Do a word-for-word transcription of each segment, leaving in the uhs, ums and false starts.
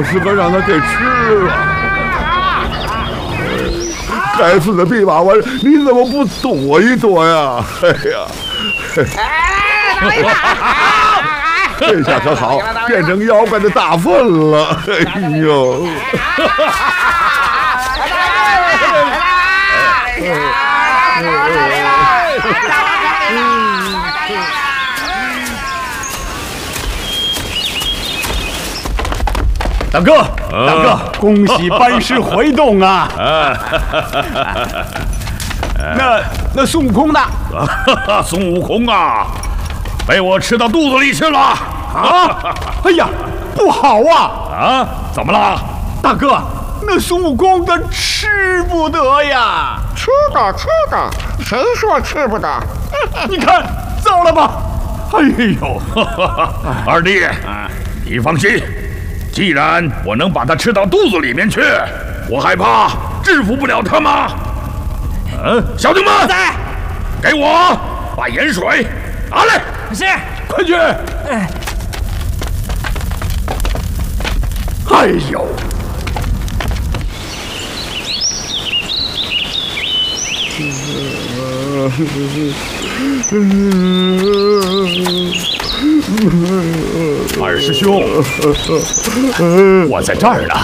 是个让他给吃了。该死的弼马温，你怎么不躲一躲呀？哎呀！这下可好，变成妖怪的大粪了。哎呦！ 大哥，大哥，恭喜班师回洞啊！那那孙悟空呢？ 孙悟空啊，被我吃到肚子里去了！ 啊！哎呀，不好啊！ 啊，怎么了？ 大哥，那孙悟空他吃不得呀！ 吃的，吃的，谁说吃不得？ 你看，糟了吧！哎呦， 二弟，你放心。既然我能把他吃到肚子里面去，我害怕制服不了他吗？嗯，小弟们， 在， 给我把盐水拿来。 是， 快去！ 哎， 哎呦！ 二师兄，我在这儿呢。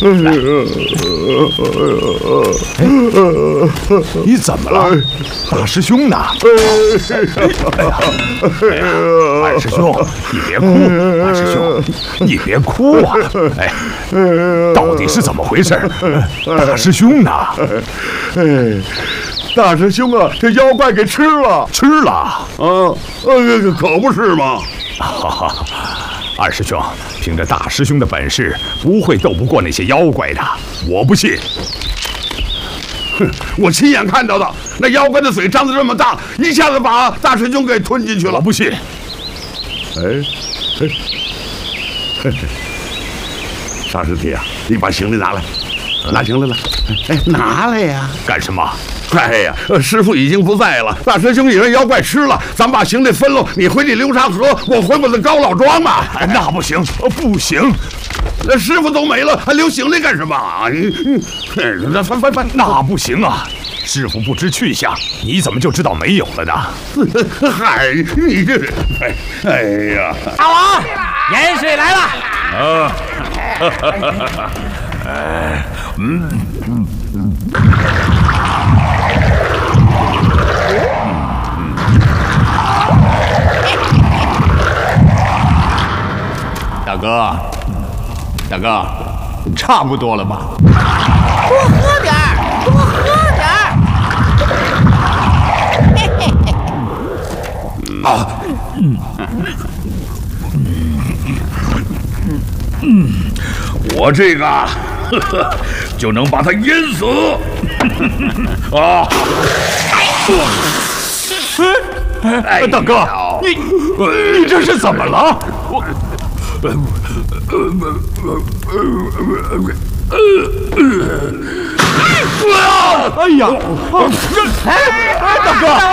来，你怎么了？大师兄呢？哎呀，哎呀，二师兄，你别哭，二师兄，你别哭啊！哎，到底是怎么回事？大师兄呢？ 哎。大师兄啊，这妖怪给吃了， 吃了啊！ 呃，可不是嘛！ 哈哈，二师兄，凭着大师兄的本事，不会斗不过那些妖怪的，我不信。 哼，我亲眼看到的，那妖怪的嘴张得这么大，一下子把大师兄给吞进去了。 我不信。 哎，哎，嘿嘿，沙师弟啊，你把行李拿来，拿行李来。哎，拿来呀！ 干什么？ 哎呀，师傅已经不在了，大师兄也让妖怪吃了，咱们把行李分了，你回你流沙河，我回我的高老庄嘛。 哎，那不行，不行， 那师傅都没了，还留行李干什么啊？你，那翻翻翻， 那不行啊！师傅不知去向，你怎么就知道没有了呢？ 嗨，你这，哎，哎呀， 大王，盐水来了。 啊，哎，嗯嗯嗯。 大哥，大哥，差不多了吧？ 多喝点儿，多喝点儿。嘿嘿嘿。 啊，嗯嗯，我这个呵呵就能把他淹死。啊！ 哎哎，大哥，你你这是怎么了？我。哎呀！这，哎，大哥，